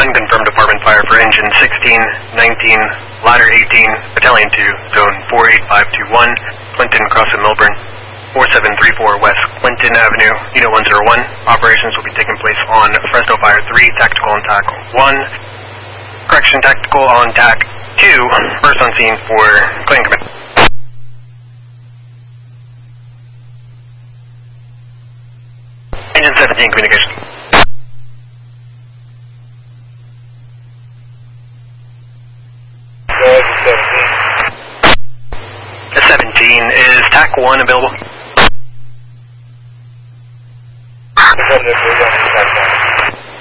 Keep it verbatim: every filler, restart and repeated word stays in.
Unconfirmed department fire for engine sixteen, nineteen, ladder eighteen, battalion two, zone four eight five two one, Clinton crossing Milburn, four seven three four West Clinton Avenue, unit one zero one. Operations will be taking place on Fresno Fire three, tactical on tack one, correction tactical on tack two, first on scene for Clinton Command. Engine seventeen, communication. seventeen, is tack one available?